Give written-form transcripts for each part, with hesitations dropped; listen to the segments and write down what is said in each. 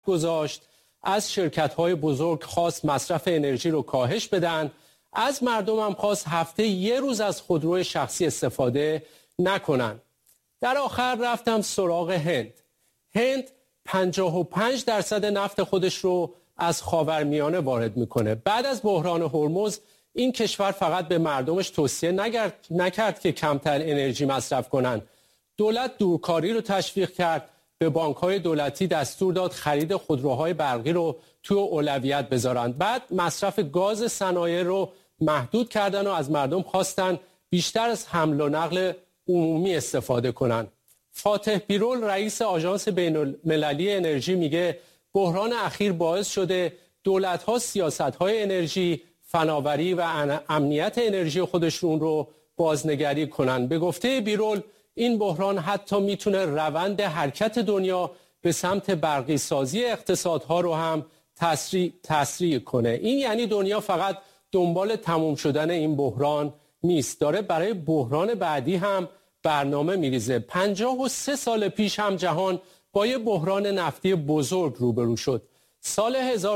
گذاشت، از شرکت‌های بزرگ خواست مصرف انرژی رو کاهش بدن، از مردم هم خواست هفته یه روز از خودرو شخصی استفاده نکنن. در آخر رفتم سراغ هند 55% نفت خودش رو از خاورمیانه وارد میکنه. بعد از بحران هرمز این کشور فقط به مردمش توصیه نکرد که کمتر انرژی مصرف کنن. دولت دورکاری رو تشویق کرد، به بانک‌های دولتی دستور داد خرید خودروهای برقی رو توی اولویت بذارن. بعد مصرف گاز صنایع رو محدود کردن و از مردم خواستن بیشتر از حمل و نقل عمومی استفاده کنن. فاتح بیرول رئیس آژانس بین‌المللی انرژی میگه بحران اخیر باعث شده دولت‌ها سیاست‌های انرژی، فناوری و امنیت انرژی خودشون رو بازنگری کنن. به گفته بیرول این بحران حتی میتونه روند حرکت دنیا به سمت برقی سازی اقتصادها رو هم تسریع کنه. این یعنی دنیا فقط دنبال تموم شدن این بحران نیست، داره برای بحران بعدی هم برنامه میریزه. 53 سال پیش هم جهان با یه بحران نفتی بزرگ روبرو شد. سال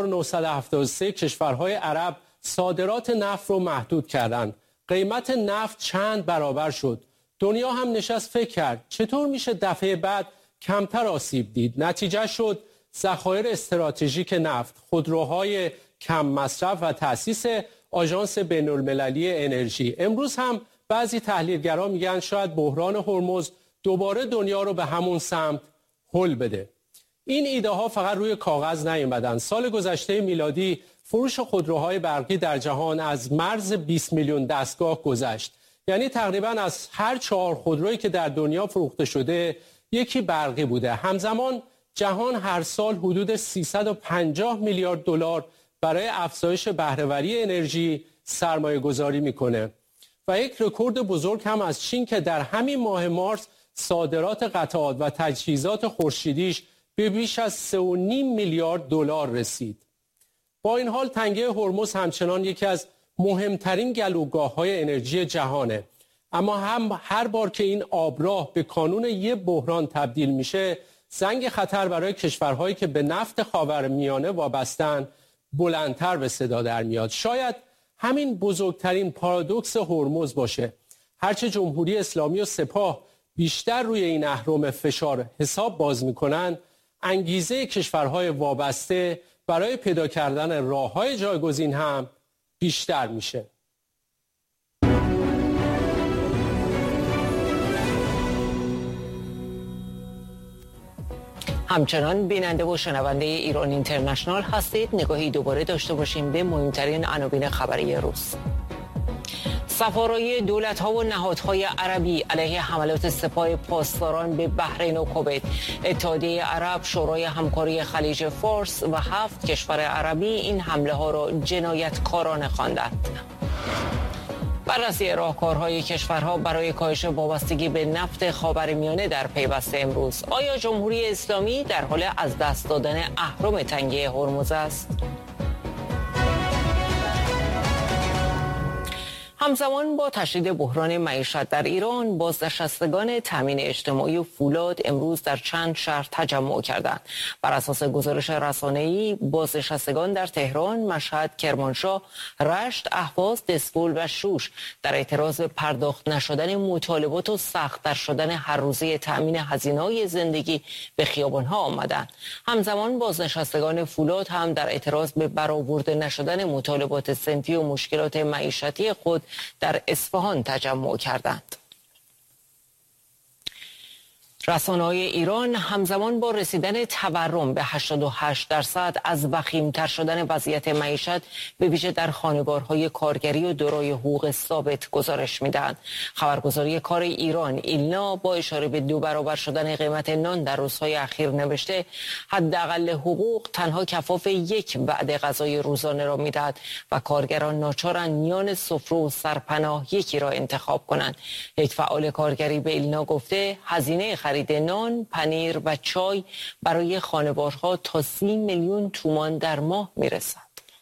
1973 کشورهای عرب صادرات نفت رو محدود کردند. قیمت نفت چند برابر شد. دنیا هم نشست فکر کرد چطور میشه دفعه بعد کمتر آسیب دید. نتیجه شد ذخایر استراتژیک نفت، خودروهای کم مصرف و تأسیس آژانس بین‌المللی انرژی. امروز هم بعضی تحلیلگران میگن شاید بحران هرمز دوباره دنیا رو به همون سمت هل بده. این ایده ها فقط روی کاغذ نیومدن. سال گذشته میلادی فروش خودروهای برقی در جهان از مرز 20 میلیون دستگاه گذشت. یعنی تقریبا از هر 4 خودرویی که در دنیا فروخته شده یکی برقی بوده. همزمان جهان هر سال حدود 350 میلیارد دلار برای افزایش بهره‌وری انرژی سرمایه گذاری میکنه. و یک رکورد بزرگ هم از چین که در همین ماه مارس صادرات قطعات و تجهیزات خورشیدیش به بیش از 3.5 میلیارد دلار رسید. با این حال تنگه هرمز همچنان یکی از مهمترین گلوگاه‌های انرژی جهانه. اما هم هر بار که این آبراه به کانون یک بحران تبدیل میشه، زنگ خطر برای کشورهایی که به نفت خاورمیانه وابستن بلندتر به صدا در میاد. شاید همین بزرگترین پارادوکس هرمز باشه. هرچه جمهوری اسلامی و سپاه بیشتر روی این اهرم فشار حساب باز میکنن، انگیزه کشورهای وابسته برای پیدا کردن راههای جایگزین هم بیشتر میشه. همچنان بیننده و شنونده ایران اینترنشنال هستید. نگاهی دوباره داشته باشیم به مهمترین عناوین خبری روز. سفارای دولت‌ها و نهادهای عربی علیه حملات سپاه پاسداران به بحرین و کویت. اتحادیه عرب، شورای همکاری خلیج فارس و 7 کشور عربی این حمله ها را جنایتکارانه خواندند. بررسی راهکارهای کشورها برای کاهش وابستگی به نفت خاورمیانه در پیوست امروز. آیا جمهوری اسلامی در حال از دست دادن اهرم تنگه هرمز است؟ همزمان با تشدید بحران معیشت در ایران، بازنشستگان تامین اجتماعی و فولاد امروز در چند شهر تجمع کردند. بر اساس گزارش رسانه‌ای، بازنشستگان در تهران، مشهد، کرمانشاه، رشت، اهواز، دسپول و شوش در اعتراض به پرداخت نشدن مطالبات و سخت‌تر شدن هر روزه تامین هزینه‌های زندگی به خیابان‌ها آمدند. همزمان بازنشستگان فولاد هم در اعتراض به برآورده نشدن مطالبات صنفی و مشکلات معیشتی خود در اصفهان تجمع کردند. رسانه‌های ایران همزمان با رسیدن تورم به 88% از وخیم‌تر شدن وضعیت معیشت به ویژه در خانوارهای کارگری و دارای حقوق ثابت گزارش می‌دهند. خبرگزاری کار ایران ایلنا با اشاره به 2 برابر شدن قیمت نان در روزهای اخیر نوشته حداقل حقوق تنها کفاف یک وعده غذای روزانه را می‌دهد و کارگران ناچارند میان سفره و سرپناه یکی را انتخاب کنند. یک فعال کارگری به ایلنا گفته هزینه خرید نان، پنیر و چای برای خانوارها تا 30 میلیون تومان در ماه میرسد.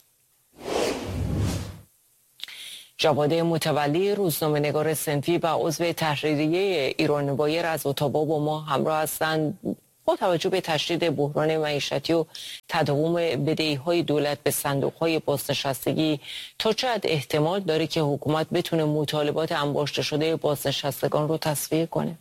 جواد متولی، روزنامه‌نگار صنفی و عضو تحریریه ایران وایر از اتاوا با ما همراه هستند. با توجه به تشدید بحران معیشتی و تداوم بدهی‌های دولت به صندوق‌های بازنشستگی، تا چه حد احتمال داره که حکومت بتونه مطالبات انباشته شده بازنشستگان رو تصفیه کنه؟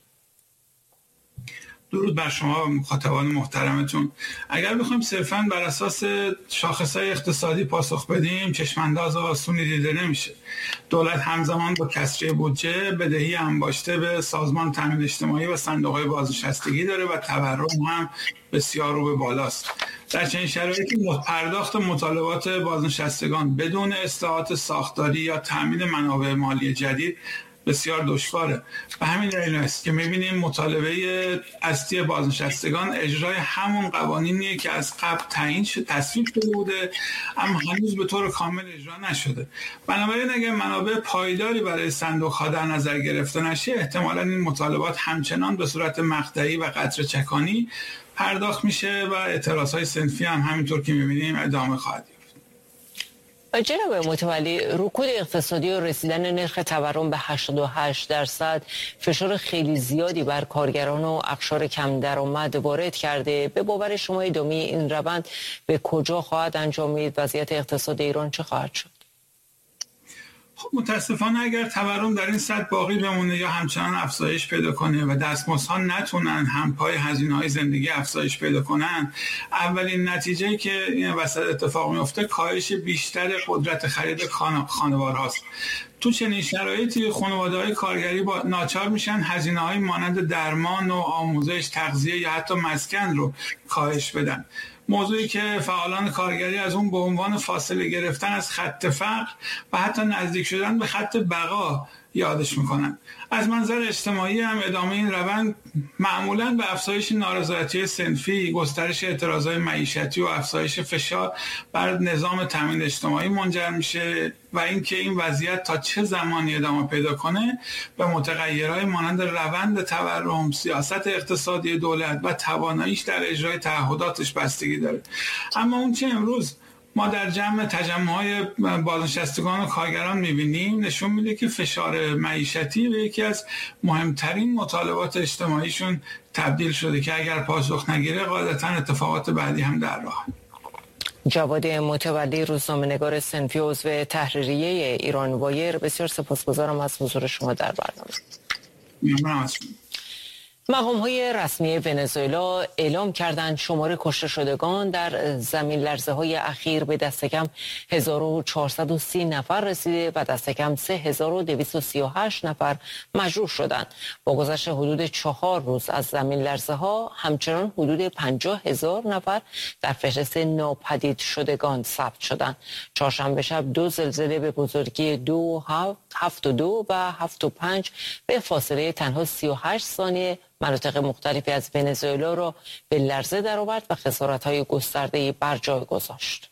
درود بر شما و مخاطبان محترمتون. اگر بخوایم صرفاً بر اساس شاخصهای اقتصادی پاسخ بدیم، چشمانداز آسونی دیده نمیشه. دولت همزمان با کسری بودجه بدهی انباشته به سازمان تامین اجتماعی و صندوق‌های بازنشستگی داره و تورم هم بسیار رو به بالاست. در چنین شرایطی پرداخت مطالبات بازنشستگان بدون اصلاحات ساختاری یا تامین منابع مالی جدید بسیار دشواره. به همین دلیل است که می‌بینیم مطالبه اصلی بازنشستگان اجرای همون قوانینیه که از قبل تصویب شده بوده، اما هنوز به طور کامل اجرا نشده. بنابراین اگر منابع پایداری برای صندوق‌ها در نظر گرفته نشه، احتمالاً این مطالبات همچنان به صورت مقطعی و قطره چکانی پرداخت میشه و اعتراض‌های صنفی هم همینطور که می‌بینیم ادامه خواهد یافت. جناب متولی، رکود اقتصادی و رسیدن نرخ تورم به 88% فشار خیلی زیادی بر کارگران و اقشار کم درآمد وارد کرده. به باور شما ادامه این روند به کجا خواهد انجامید؟ وضعیت اقتصاد ایران چه خواهد شد؟ متاسفانه اگر تورم در این سطح باقی بمونه یا همچنان افزایش پیدا کنه و دستمزدها نتونن همپای هزینه‌های زندگی افزایش پیدا کنن، اولین نتیجه‌ای که این وسط اتفاق میفته کاهش بیشتر قدرت خرید خانوارهاست. تو چنین شرایطی خانواده‌های کارگری ناچار میشن هزینه‌های مانند درمان و آموزش، تغذیه یا حتی مسکن رو کاهش بدن. موضوعی که فعالان کارگری از اون به عنوان فاصله گرفتن از خط فقر و حتی نزدیک شدن به خط بقا یادش میکنن. از منظر اجتماعی هم ادامه این روند معمولاً به افزایش نارضایتی صنفی، گسترش اعتراضهای معیشتی و افزایش فشار بر نظام تامین اجتماعی منجر میشه و اینکه این وضعیت تا چه زمانی ادامه پیدا کنه به متغیرهای مانند روند تورم، سیاست اقتصادی دولت و تواناییش در اجرای تعهداتش بستگی داره. اما اون چه امروز ما در تجمع‌های بازنشستگان و کارگران می‌بینیم نشون میده که فشار معیشتی به یکی از مهمترین مطالبات اجتماعیشون تبدیل شده که اگر پاسخ نگیره قاعدتاً اتفاقات بعدی هم در راه. جواد متولی، روزنامه‌نگار صنفی عضو تحریریه ایران وایر، بسیار سپاسگزارم از حضور شما در برنامه. ممنونم از شما. مقام‌های رسمی ونزوئلا اعلام کردند شمار کشته شدگان در زمین لرزه‌های اخیر به دست کم 1430 نفر رسیده و دست کم 3238 نفر مجروح شدند. با گذشت حدود 4 روز از زمین لرزه‌ها همچنان حدود 50,000 نفر در فهرست ناپدید شدگان ثبت شدند. چهارشنبه شب 2 زلزله به بزرگی 7.2 و 7.5 به فاصله تنها 38 ثانیه مناطق مختلفی از ونزوئلا را به لرزه درآورد و خسارت‌های گسترده‌ای بر جای گذاشت.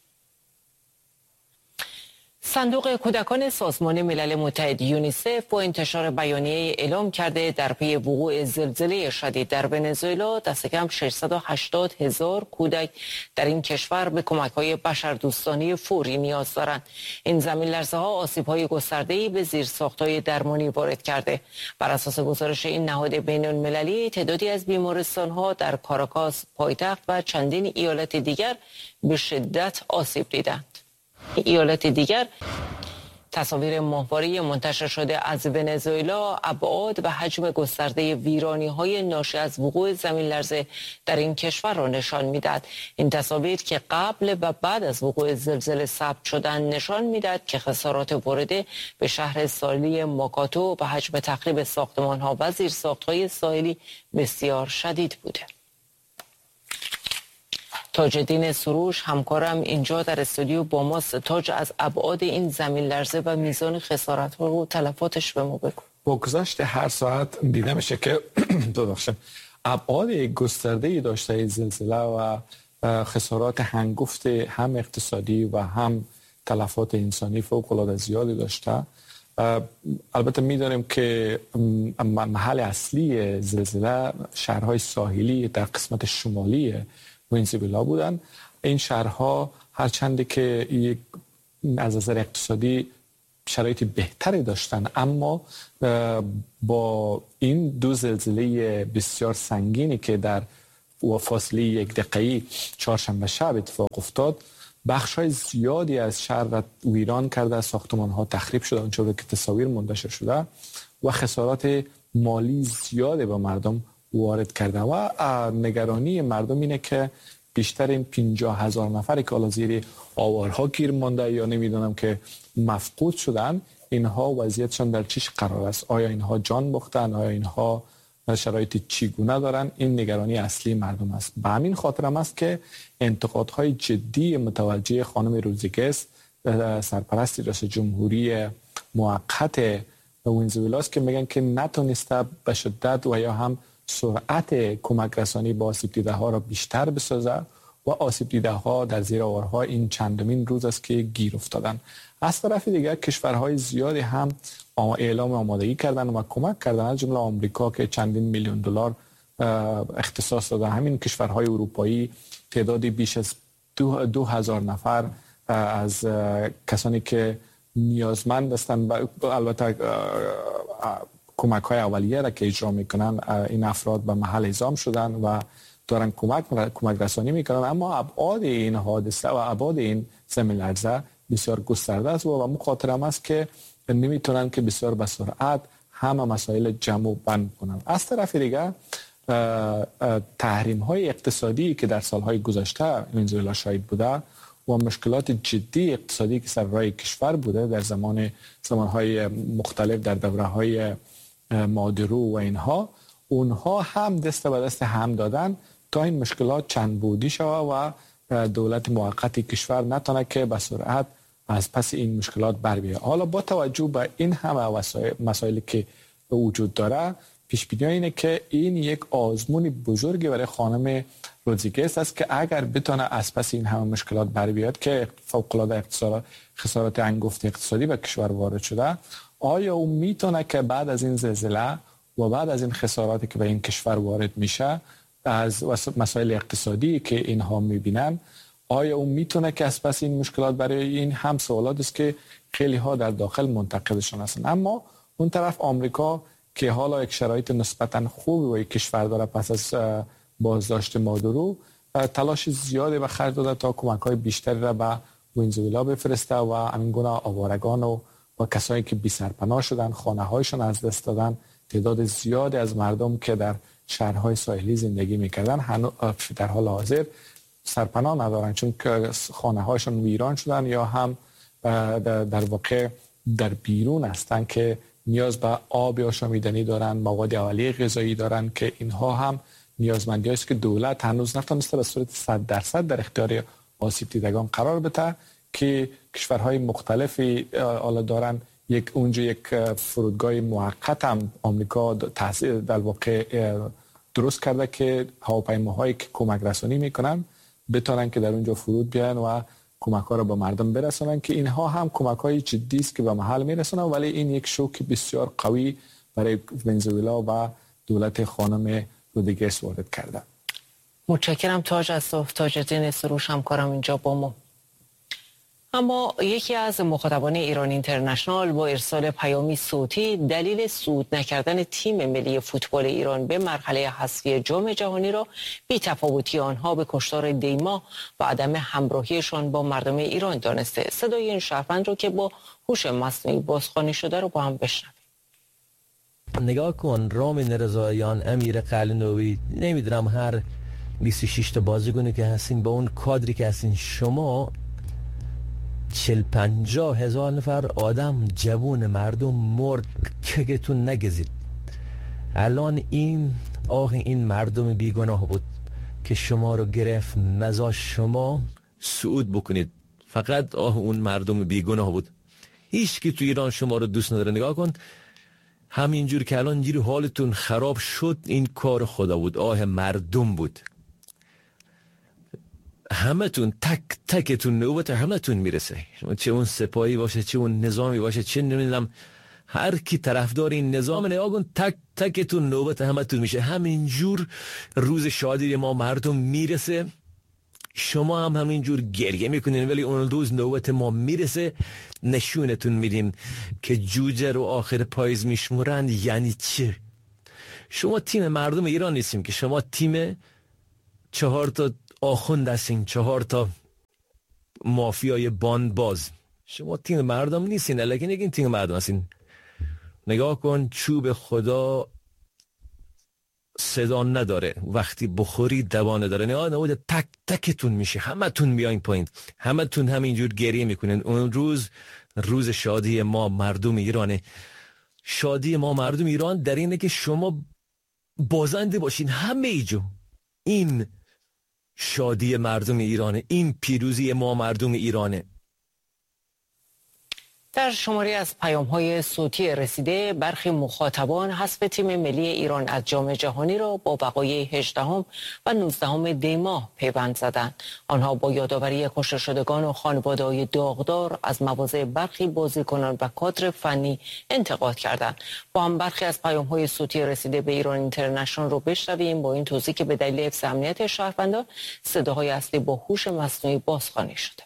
صندوق کودکان سازمان ملل متحد یونیسف با انتشار بیانیه اعلام کرده در پی وقوع زلزله شدید در ونزوئلا دست کم 680,000 کودک در این کشور به کمک‌های بشردوستانه فوری نیاز دارند. این زمین لرزه‌ها آسیب‌های گسترده‌ای به زیرساخت‌های درمانی وارد کرده. بر اساس گزارش این نهاد بین‌المللی تعدادی از بیمارستان‌ها در کاراکاس پایتخت و چندین ایالت دیگر به شدت آسیب دیدند. ایالت دیگر تصاویر ماهواره‌ای منتشر شده از ونزوئلا ابعاد و حجم گسترده ویرانی‌های ناشی از وقوع زمین لرزه در این کشور را نشان می‌دهد. این تصاویر که قبل و بعد از وقوع زلزله ثبت شدند نشان می‌دهد که خسارات وارده به شهر ساحلی ماکاتو و حجم تخریب ساختمان‌ها و زیرساخت‌های ساحلی بسیار شدید بوده. تاج‌الدین سروش همکارم اینجا در استودیو با ماست. تاج، از ابعاد این زمین لرزه و میزان خسارت‌ها و تلفاتش به ما بگو. با گذشت هر ساعت دیده میشه که ابعاد گسترده‌ای داشته این زلزله و خسارات هنگفت هم اقتصادی و هم تلفات انسانی فوق‌العاده زیادی داشته. البته می‌دانیم که محل اصلی زلزله شهرهای ساحلی در قسمت شمالی ونزوئلا بودن. این شهرها هرچند که از نظر اقتصادی شرایط بهتری داشتن، اما با این 2 زلزله بسیار سنگینی که در و فاصله 1 دقیقه‌ای چهارشنبه شب اتفاق افتاد، بخش‌های زیادی از شهر را ویران کرده، ساختمان‌ها تخریب شده اونجوری که تصاویر منتشر شده و خسارات مالی زیادی به مردم وارد کرده و نگرانی مردم اینه که بیشتر این 50,000 نفری که حالا زیر آوارها گیر مانده یا نمیدونم که مفقود شدن، اینها وضعیتشان در چیش قرار است؟ آیا اینها جان باختن؟ آیا اینها شرایط چگونه دارن؟ این نگرانی اصلی مردم است. به همین خاطر هم است که انتقادهای جدی متوجه خانم رودریگز، سرپرست ریاست جمهوری موقت ونزوئلا است، که میگن که نتونسته به شدت و یا هم سرعت کمک رسانی با آسیب دیده ها را بیشتر بسازه و آسیب دیده ها در زیر آوارها این چندمین روز است که گیر افتادن. از طرف دیگر کشورهای زیادی هم اعلام آمادگی کردن و کمک کردن، از جمله آمریکا که چندین میلیون دلار اختصاص داده. همین کشورهای اروپایی تعدادی بیش از 2000 نفر از کسانی که نیازمند هستند، البته کمک های اولیه را که اجرا میکنن، این افراد به محل اعزام شدن و دارن کمک رسانی میکنن، اما ابعاد این حادثه و ابعاد این زمین لرزه بسیار گسترده است و مخاطر هم است که نمیتونن که بسیار به سرعت همه مسائل جمع و بند کنن. از طرف دیگر تحریم های اقتصادی که در سالهای گذشته ونزوئلا شاهد بوده و مشکلات جدی اقتصادی که سر راه کشور بوده در زمانهای مختلف، در دوره‌های مادرو و اینها، اونها هم دست به دست هم دادن تا این مشکلات چند بعدی شود و دولت موقت کشور نتونه که به سرعت از پس این مشکلات بر بیاد. حالا با توجه به این همه مسائلی که وجود داره، پیش بینی اینه که این یک آزمون بزرگی برای خانم رودریگز است که اگر بتونه از پس این همه مشکلات بر بیاد که فوق‌العاده خسارات انگفت اقتصادی به کشور وارد شده، آیا او میتونه که بعد از این زلزله و بعد از این خساراتی که به این کشور وارد میشه از مسائل اقتصادی که اینها میبینن، آیا او میتونه که از پس این مشکلات برای این هم سوالات است که خیلی ها در داخل منتقدشون هستن. اما اون طرف آمریکا که حالا یک شرایط نسبتا خوبی و یک کشور داره پس از بازداشت مادورو، تلاش زیادی به خرج داده تا کمک‌های بیشتری را به ونزوئلا بفرسته و همین گونه آوارگان و کسایی که بی سرپناه شدن، خانه‌هایشون از دست دادن، تعداد زیادی از مردم که در شهرهای ساحلی زندگی می‌کردن در حال حاضر سرپناه ندارن، چون که خانه‌هایشون ویران شدن یا هم در واقع در بیرون هستن که نیاز به آب یا آشامیدنی دارن، مواد اولیه غذایی دارن که اینها هم نیازمندی است که دولت هنوز نتونسته به صورت 100% در اختیار آسیب دیدگان قرار بده، که کشورهای مختلفی حالا دارن اونجا یک فرودگاه موقت هم آمریکا تأسیس در واقع درست کرده که هواپیماهایی که کمک رسانی میکنن بتونن که در اونجا فرود بیان و کمک ها را به مردم برسونن، که اینها هم کمک های جدی است که به محل میرسونن، ولی این یک شوک بسیار قوی برای ونزوئلا و دولت خانم رودریگز وارد کرده. متشکرم تاج از تاج‌الدین سروش، همکارم اینجا با ما. اما یکی از مخاطبان ایران اینترنشنال با ارسال پیامی صوتی دلیل صعود نکردن تیم ملی فوتبال ایران به مرحله حذفی جام جهانی را بی‌تفاوتی آنها به کشتار دیما و عدم همراهیشان با مردم ایران دانسته. صدای این شهروند رو که با هوش مصنوعی بازخوانی شده رو با هم بشنویم. نگاه کن، رامین رضاییان، امیر قلنوی، نمیدونم هر 26 تا بازیکنی که هستین با اون کادری که هستین، شما 40-50 هزار نفر آدم جوون مردم مرد کگتون نگزید. الان این مردم بیگناه بود که شما رو گرفت، نذاش شما صعود بکنید. فقط اون مردم بیگناه بود. هیچ کی تو ایران شما رو دوست نداره. نگاه کن، همینجور که الان اینجوری حالتون خراب شد، این کار خدا بود، مردم بود. همتون تک تکتون نوبت همتون میرسه، چه اون سپاهی باشه، چه اون نظامی باشه، چه نمیدونم هر کی طرفدار این نظام، نگاه کن تک تکتون نوبت همتون میشه. همینجور روز شادی ما مردم میرسه، شما هم همینجور گریه میکنین، ولی اون روز نوبت ما میرسه نشونتون میدیم که جوجه رو آخر پاییز میشمورن. یعنی چه؟ شما تیم مردم ایران نیستیم که، شما تیم 4 تا آخوند هستین، 4 تا مافیای باند باز. شما تیم مردم نیستین، الکی نگین تیم مردم هستین. نگاه کن، چوب خدا صدا نداره، وقتی بخوری دوانه داره. نگاه تک تکتون میشه، همه تون میاین پایین، همه تون همینجور گریه میکنین. اون روز شادی ما مردم ایرانه. شادی ما مردم ایران در اینه که شما بازنده باشین همه ایجو. این شادی مردم ایرانه، این پیروزی ما مردم ایرانه. در شماری از پیام‌های صوتی رسیده، برخی مخاطبان حذف تیم ملی ایران از جام جهانی را با بقای 18 و 19 دی ماه پیوند زدند. آنها با یادآوری کشته شدگان و خانواده‌های داغدار از مواضع برخی بازیکنان و کادر فنی انتقاد کردند. با هم برخی از پیام‌های صوتی رسیده به ایران اینترنشنال رو بشنویم. با این توضیح که به دلیل حفظ امنیت شهروندان صداهای اصلی با هوش مصنوعی بازخوانی شده.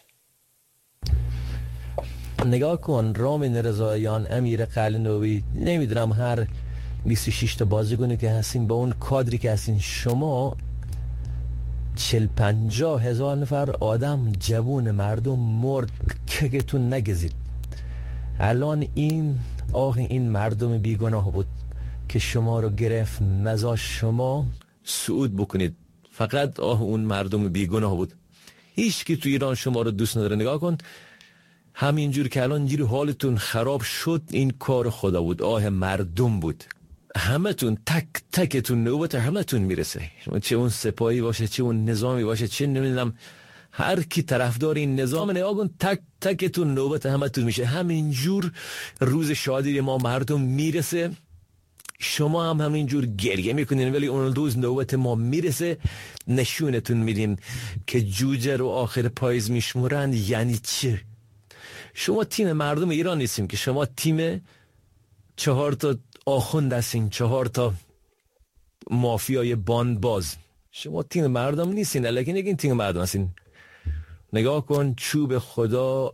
نگاه کن، رامین رضاییان، امیر قلنوی، نمیدونم هر 26 تا بازیکنی که هستین با اون کادری که هستین، شما 40-50 هزار نفر آدم جوون مردم مرد کگتون نگزید. الان این مردم بیگناه بود که شما رو گرفت، نذاش شما صعود بکنید. فقط اون مردم بیگناه بود. هیچ کی تو ایران شما رو دوست نداره. نگاه کن، همینجور که الان اینجوری حالتون خراب شد، این کار خدا بود، مردم بود. همه تون تک تکتون نوبت همه تون میرسه، چه اون سپاهی باشه، چه اون نظامی باشه، چه نمیدونم هر کی طرفدار این نظام. نگاه کن، تک تکتون نوبت همه تون میشه. همینجور روز شادی ما مردم میرسه، شما هم همینجور گریه میکنین، ولی اون روز نوبت ما میرسه، نشونتون میدیم که جوجه رو آخر پاییز میشمورن یعنی چه. شما تیم مردم ایران نیستیم که شما تیم 4 تا آخوند هستین، 4 تا مافیای باند باز. شما تیم مردم نیستین، الکی نگین تیم مردم هستین. نگاه کن، چوب خدا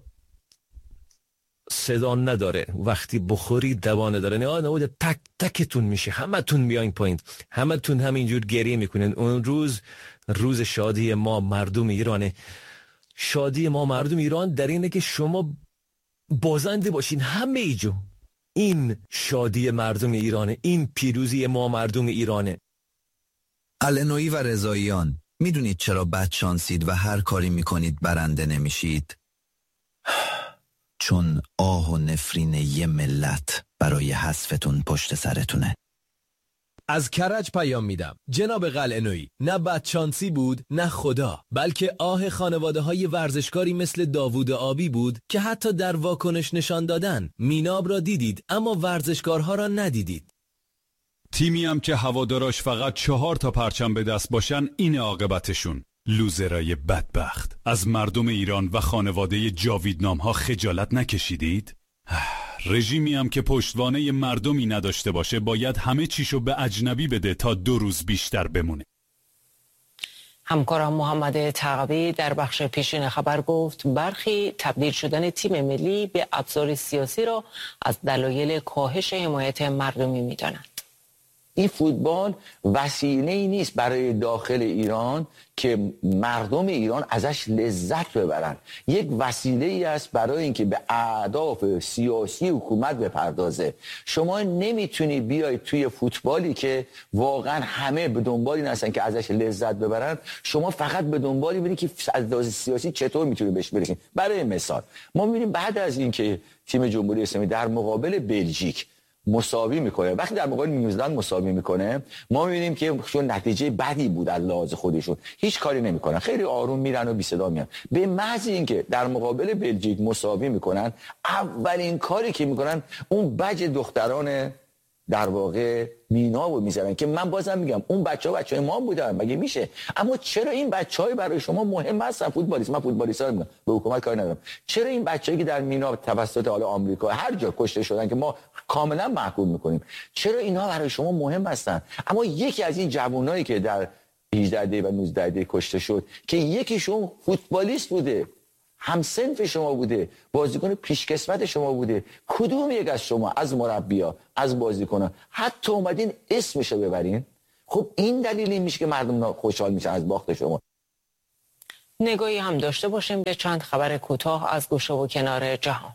صدا نداره، وقتی بخوری دوانه داره. نگاه تک تکتون میشه، همه تون میاین پایین، همه تون همینجور گریه میکنین. اون روز شادی ما مردم ایرانه. شادی ما مردم ایران در اینه که شما بازنده باشین همه ایجو. این شادی مردم ایرانه، این پیروزی ما مردم ایرانه. قلنوی و رضاییان، میدونید چرا بدشانسید و هر کاری میکنید برنده نمیشید؟ چون آه و نفرین یه ملت برای حذفتون پشت سرتونه. از کرج پیام میدم جناب قلعه‌نویی، نه بدشانسی بود نه خدا، بلکه آه خانواده های ورزشکاری مثل داوود آبی بود که حتی در واکنش نشان دادن. میناب را دیدید اما ورزشکارها را ندیدید. تیمی هم که هواداراش فقط 4 تا پرچم به دست باشن، این عاقبتشون. لوزرای بدبخت. از مردم ایران و خانواده جاویدنام ها خجالت نکشیدید؟ رژیمی هم که پشتوانه مردمی نداشته باشه باید همه چیشو به اجنبی بده تا 2 روز بیشتر بمونه. همکارم محمد تقوی در بخش پیشین خبر گفت برخی تبدیل شدن تیم ملی به ابزار سیاسی را از دلایل کاهش حمایت مردمی می‌دانند. این فوتبال وسیله‌ای نیست برای داخل ایران که مردم ایران ازش لذت ببرن، یک وسیله‌ای است برای اینکه به اهداف سیاسی حکومت بپردازه. شما نمیتونی بیای توی فوتبالی که واقعا همه به دنبال این هستن که ازش لذت ببرن، شما فقط به دنبالی برید که از لحاظ سیاسی چطور میتونی بهش برسید. برای مثال ما می‌بینیم بعد از اینکه تیم جمهوری اسلامی در مقابل بلژیک مساوی میکنه، وقتی در مقابل نیوزلند مساوی میکنه، ما میبینیم که چون نتیجه بدی بود از لحاظ خودشون، هیچ کاری نمیکنن، خیلی آروم میرن و بی صدا میان. به محض اینکه در مقابل بلژیک مساوی میکنن، اولین کاری که میکنن اون بج دختران در واقع مینابو میذارن که من بازم میگم اون بچهای ما بودن، مگه میشه؟ اما چرا این بچهای برای شما مهم هستن؟ فوتبالیست، من فوتبالیستا رو میگم، به حکومت کاری ندارم. چرا این بچه‌ای که در مینا توسط حالا آمریکا هر جا کشته شدن که ما کاملا محکوم میکنیم، چرا اینها برای شما مهم هستن؟ اما یکی از این جوانایی که در 18 دی و 19 دی کشته شد که یکیشون فوتبالیست بوده، همسنف شما بوده، بازیکن پیشکسوت شما بوده، کدوم یک از شما از مربی‌ها، از بازیکنان حتی اومدین اسمشو ببرین؟ خب این دلیلی میشه که مردم خوشحال میشن از باخت شما. نگاهی هم داشته باشیم به چند خبر کوتاه از گوشه و کنار جهان.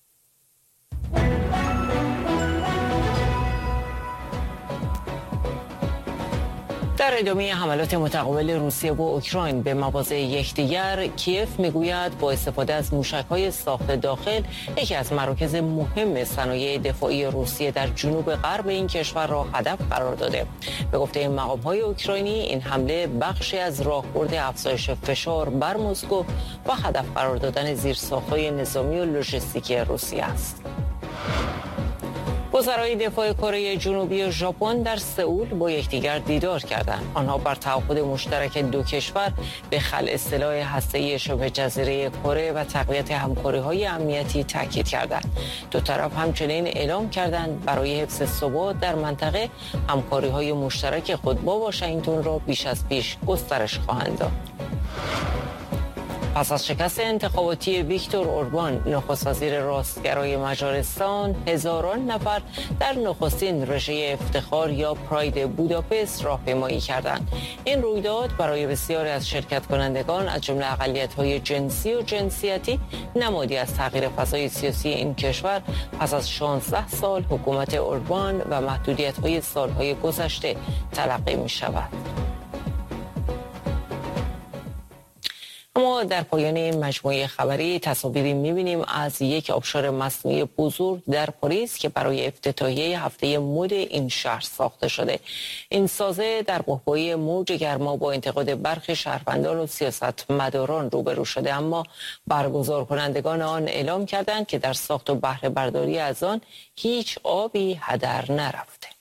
در ادامه حملات متقابل روسیه و اوکراین به مواضع یکدیگر، کیف میگوید با استفاده از موشک‌های ساخت داخل یکی از مراکز مهم صنایع دفاعی روسیه در جنوب غرب این کشور را هدف قرار داده. به گفته این مقام‌های اوکراینی، این حمله بخشی از راهبرد افزایش فشار بر مسکو و هدف قرار دادن زیرساخت‌های نظامی و لوجستیکی روسیه است. وزرای دفاع کره جنوبی و ژاپن در سئول با یکدیگر دیدار کردند. آنها بر تعهد مشترک دو کشور به خلع سلاح هسته‌ای شبه جزیره کره و تقویت همکاری‌های امنیتی تاکید کردند. دو طرف همچنین اعلام کردند برای حفظ ثبات در منطقه همکاری‌های مشترک خود با واشنگتن را بیش از پیش گسترش خواهند داد. پس از شکست انتخاباتی ویکتور اوربان، نخست وزیر راستگرای مجارستان، هزاران نفر در نخستین رژه افتخار یا پراید بوداپست راهپیمایی کردند. این رویداد برای بسیاری از شرکت کنندگان از جمله اقلیت‌های جنسی و جنسیتی نمادی از تغییر فضای سیاسی این کشور پس از 16 سال حکومت اوربان و محدودیت‌های سال‌های گذشته تلقی می‌شود. اما در پایان این مجموعه خبری تصاویری می‌بینیم از یک آبشار مصنوعی بزرگ در پاریس که برای افتتاحیه هفته مد این شهر ساخته شده. این سازه در بحبوحه موج گرما با انتقاد برخی شهروندان و سیاستمداران روبرو شده، اما برگزار کنندگان آن اعلام کردند که در ساخت و بهره برداری از آن هیچ آبی هدر نرفته.